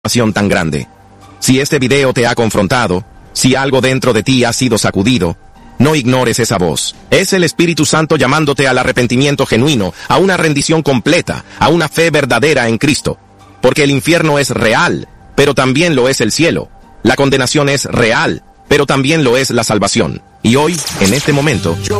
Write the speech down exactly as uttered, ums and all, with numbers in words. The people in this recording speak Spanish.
pasión tan grande. Si este video te ha confrontado, si algo dentro de ti ha sido sacudido, no ignores esa voz. Es el Espíritu Santo llamándote al arrepentimiento genuino, a una rendición completa, a una fe verdadera en Cristo. Porque el infierno es real, pero también lo es el cielo. La condenación es real, pero también lo es la salvación. Y hoy, en este momento,